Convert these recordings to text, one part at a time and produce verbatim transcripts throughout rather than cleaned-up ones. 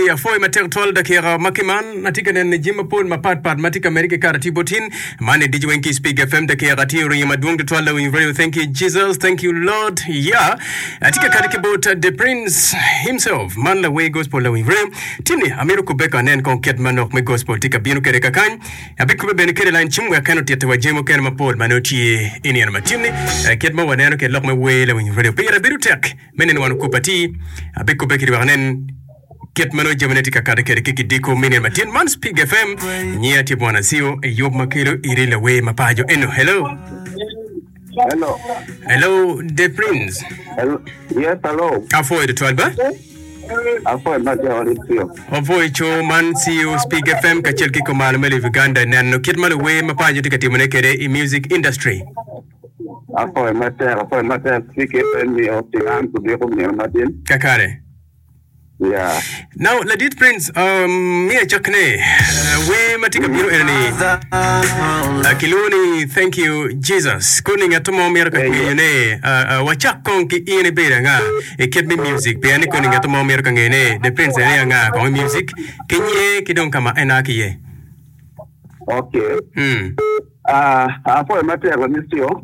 ya foi matek tol da kira makiman natika nen jima pon mapat pat matika America karati botin mane dj wenki speak F M da kira ri madung tol la in very thank you Jesus, thank you Lord. Yeah, atika kariki bot the prince himself man la way gospel la in very tini amiru kubeka nen kon ket manok me gospel tika binu kere kakan abiku be kere line chimu ya kanot yete wajemo kere mapol manoti ini ya matini ket ma waneno ke lok me way la in very pira biru tek menen wanu kupati abiku be kiri wanen Get mano jamanetika kada kere kiki diko mini matin man speak F M nyia ti bwana sio yob makilo irele we mapajo eno hello hello hello the prince hello yes hello afoi de twelve afoi ma jawari sio afoi cho man sio speak F M kachel kiko malumeli Uganda nano kit malo we mapajo tika timone kere i music industry afoi ma tera afoi ma tera speak F M mi otian ku diko mini matin kakare. Yeah. Now, Ladit Prince, um, me chakne, we matika biro eni. Kiloni, thank you, Jesus. Kuni ngatomo America ngene, wachak kong ki ine bera nga, e kit me music, pe ani kuni ngatomo America ngene, the Prince ene nga kong music, kinye kidong kama enaki ye. Okay. Hmm. Ah, apo mate ya misio.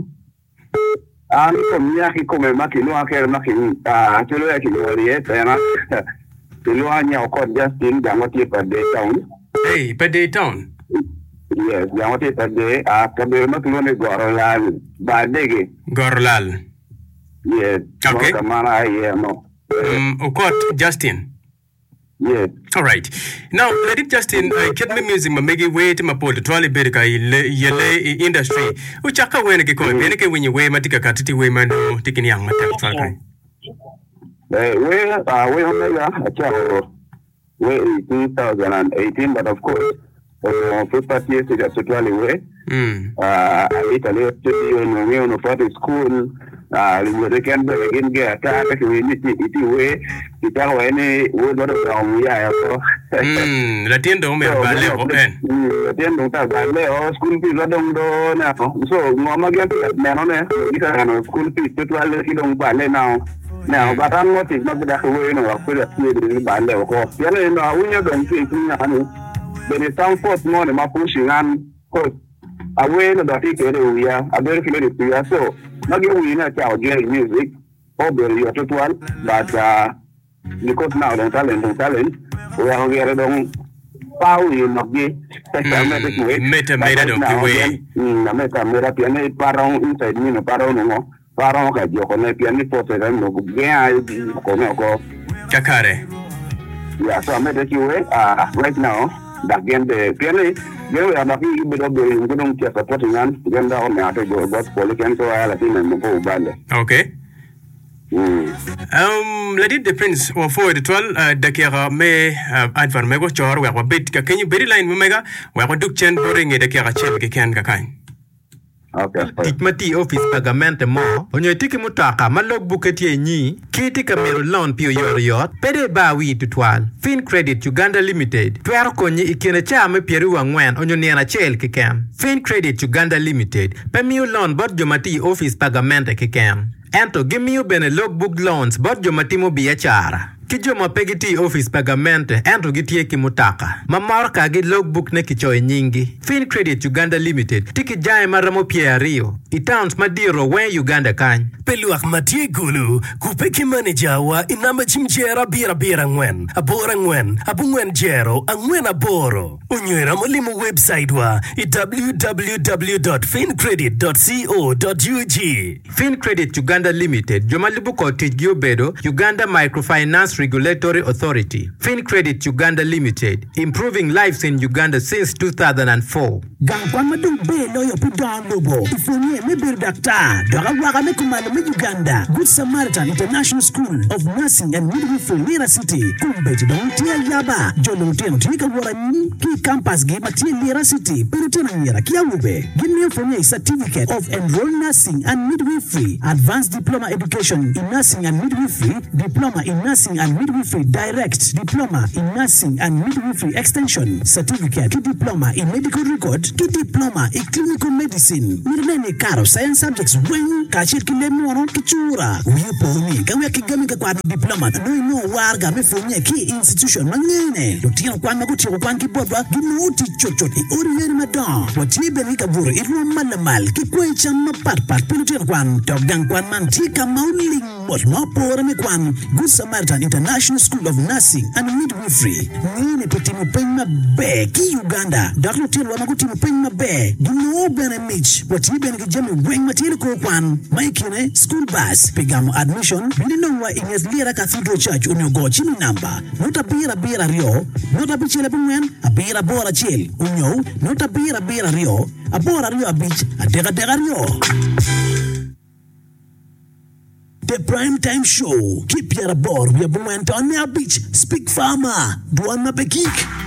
Ani komia ki kome makino akere makino, ah, kilo ya kilo rieta yana. Kilo anya okot Justin jangotie per day town. Hey, per day town. Yes, jangotie per day. Ah, kabir makilo ne Gorolal. Badege. Gorolal. Yes. Okay. Kamana aye no. Um, okot Justin. Yes. All right. Now, let it Justin, uh, get me music, ma make way to my pole, twali berika yele industry. Uchaka wene ke koe, beneke when you way matika katiti way mano, taking young matak. Uh, we uh, we omega acharo we two thousand eighteen, but of course uh, first party is just totally way. Mm. Uh, I Italy studio no we on for school. Uh, we can be again get attack we need it way. It are any we got from yeah so. Hmm. Latiendo me vale o en. Latiendo ta vale o school fees adong do na. So mama get na no ne. Ika no school fees totally kidong vale now. Now, but I'm not it's not that way, you know, I feel that we by level. You know, when you're going to then it's some force more than my pushing and course away the big area, a very clear to so not getting we not out getting music, over your total, but uh because now the talent, the talent, we are getting on power you not be meta meta don't way. Meta meta piano parang inside me no parang no. Parang ka joko na piani pote ran no gea ko no ko kakare. Yeah, so I'm at you uh right now that game the piani we are not be do be gudong tia supporting an genda on na to go but politician so ala tin mo ko bale. Okay. Mm. Um let it the prince or for the twelve uh, dakera me uh, advar me go chor we ko bit ka kenyu very line mo mega we ko duk chen boring e dakera chel ke ken ka kan. Okay. Tikmati office pagamente mo onyo tiki mutaka malog buketi nyi kiti kamero loan pio yor yot pede bawi tutwal Fin Credit Uganda Limited twero konyi ikene chame pieru wangwen onyo niana chel kikem Fin Credit Uganda Limited pemiu loan bot jomati office pagamente kikem ento gimiu bene logbook loans bot jomati mo biachara Kijoma pegiti office pagamente ento gitie kimutaka. Mamarka gi logbook ne kichoe nyingi. Fin Credit Uganda Limited tiki jae maramo pierio. Itowns madiro we Uganda kany. Peluak matie gulu kupeki manager wa inamba chimjera bira bira ngwen. Abora ngwen, abu ngwen jero, angwen aboro. Unywera molimu website wa w w w dot fin credit dot co dot u g. Fin Credit Uganda Limited jomalibu ko tijio bedo Uganda Microfinance Regulatory Authority. Fin Credit Uganda Limited, improving lives in Uganda since two thousand four. Gangwa madung be lo yo pudan lobo. Ifonye me bir doctor. Doga waga me kumalo me Uganda. Good Samaritan International School of Nursing and Midwifery Lira City. Kumbe tidong tia yaba. Jolo tia tika wara ni ki campus gi matia Lira City. Pero tia ngira kia ube. Give me from a certificate of enrolled nursing and midwifery, advanced diploma education in nursing and midwifery, diploma in nursing and Midwifery Direct Diploma in Nursing and Midwifery Extension Certificate ki Diploma in Medical Record ki Diploma in Clinical Medicine Mirnene karo Science Subjects wen kachir ki lemono ki chura Wipo ni kawe ki gami ka kwa diploma no ino warga me fonye ki institution mangene Lutia kwa maguti kwa ki bodwa ginuti chochot i oriere madan wati beni ka buru iru malamal ki kwecha mapat Pilutia kwan togang kwan mantika mauling mot no pore me kwan Good Samaritan International School of Nursing and Midwifery Nini petimu penma be ki Uganda Doctor Tilwa magutimu penma be Gino bene mich wati bene ki jami weng matili ko kwan maikine school bus pigamo admission Nino wa Ines Lira Cathedral Church unyogo chini namba Nota bira bira rio Nota bichile pungwen Abira bora chil Unyo Nota bira bira rio Abora rio abich Adega dega rio The Prime Time Show. Keep your aboard. We are going on the beach. Speak Farmer. Duan Mapekik.